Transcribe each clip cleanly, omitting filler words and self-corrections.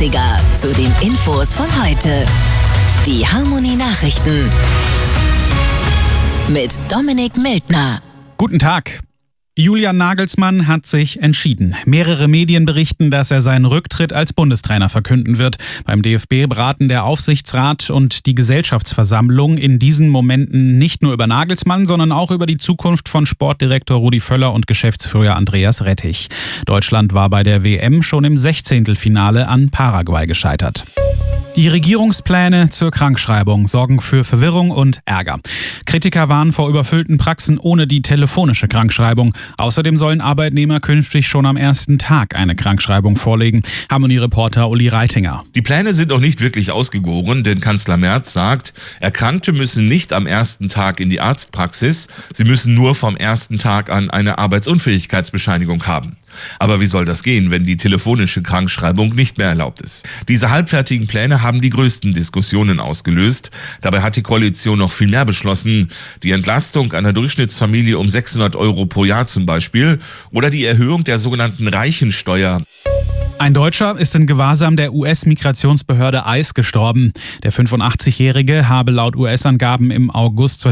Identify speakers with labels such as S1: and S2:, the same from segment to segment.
S1: 80er zu den Infos von heute. Die Harmony Nachrichten mit Dominik Mildner.
S2: Guten Tag. Julian Nagelsmann hat sich entschieden. Mehrere Medien berichten, dass er seinen Rücktritt als Bundestrainer verkünden wird. Beim DFB beraten der Aufsichtsrat und die Gesellschaftsversammlung in diesen Momenten nicht nur über Nagelsmann, sondern auch über die Zukunft von Sportdirektor Rudi Völler und Geschäftsführer Andreas Rettich. Deutschland war bei der WM schon im 16. an Paraguay gescheitert. Die Regierungspläne zur Krankschreibung sorgen für Verwirrung und Ärger. Kritiker warnen vor überfüllten Praxen ohne die telefonische Krankschreibung. Außerdem sollen Arbeitnehmer künftig schon am ersten Tag eine Krankschreibung vorlegen. Harmony-Reporter Uli Reitinger.
S3: Die Pläne sind noch nicht wirklich ausgegoren, denn Kanzler Merz sagt, Erkrankte müssen nicht am ersten Tag in die Arztpraxis, sie müssen nur vom ersten Tag an eine Arbeitsunfähigkeitsbescheinigung haben. Aber wie soll das gehen, wenn die telefonische Krankschreibung nicht mehr erlaubt ist? Diese halbfertigen Pläne haben die größten Diskussionen ausgelöst. Dabei hat die Koalition noch viel mehr beschlossen. Die Entlastung einer Durchschnittsfamilie um 600 € pro Jahr zum Beispiel oder die Erhöhung der sogenannten Reichensteuer.
S2: Ein Deutscher ist in Gewahrsam der US-Migrationsbehörde ICE gestorben. Der 85-Jährige habe laut US-Angaben im August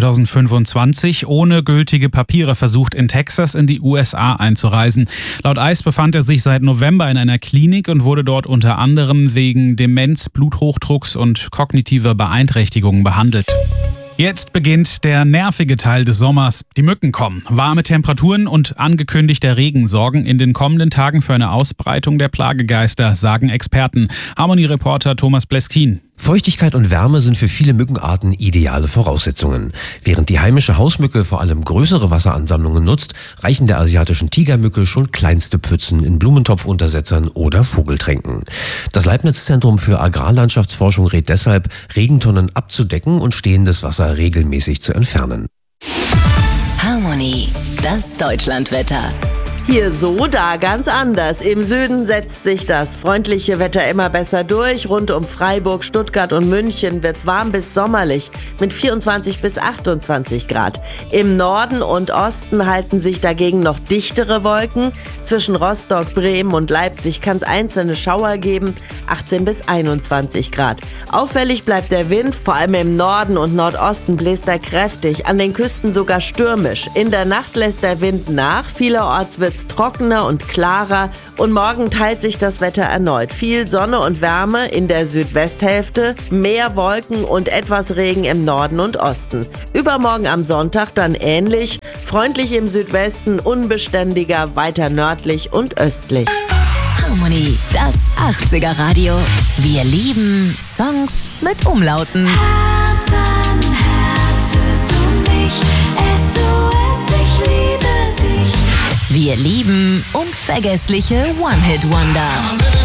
S2: 2025 ohne gültige Papiere versucht, in Texas in die USA einzureisen. Laut ICE befand er sich seit November in einer Klinik und wurde dort unter anderem wegen Demenz, Bluthochdrucks und kognitiver Beeinträchtigungen behandelt. Jetzt beginnt der nervige Teil des Sommers. Die Mücken kommen. Warme Temperaturen und angekündigter Regen sorgen in den kommenden Tagen für eine Ausbreitung der Plagegeister, sagen Experten. Harmony-Reporter Thomas Bleskin.
S4: Feuchtigkeit und Wärme sind für viele Mückenarten ideale Voraussetzungen. Während die heimische Hausmücke vor allem größere Wasseransammlungen nutzt, reichen der asiatischen Tigermücke schon kleinste Pfützen in Blumentopfuntersetzern oder Vogeltränken. Das Leibniz-Zentrum für Agrarlandschaftsforschung rät deshalb, Regentonnen abzudecken und stehendes Wasser regelmäßig zu entfernen.
S1: Harmony, das Deutschlandwetter.
S5: Hier so, da ganz anders. Im Süden setzt sich das freundliche Wetter immer besser durch. Rund um Freiburg, Stuttgart und München wird's warm bis sommerlich mit 24 bis 28 Grad. Im Norden und Osten halten sich dagegen noch dichtere Wolken. Zwischen Rostock, Bremen und Leipzig kann es einzelne Schauer geben, 18 bis 21 Grad. Auffällig bleibt der Wind, vor allem im Norden und Nordosten bläst er kräftig, an den Küsten sogar stürmisch. In der Nacht lässt der Wind nach, vielerorts wird's trockener und klarer und morgen teilt sich das Wetter erneut. Viel Sonne und Wärme in der Südwesthälfte, mehr Wolken und etwas Regen im Norden und Osten. Übermorgen am Sonntag dann ähnlich, freundlich im Südwesten, unbeständiger, weiter nördlich und östlich.
S1: Harmony, das 80er Radio. Wir lieben Songs mit Umlauten.
S6: Herz an Herz hörst du mich, SOS, ich liebe dich.
S1: Wir lieben unvergessliche One-Hit-Wonder.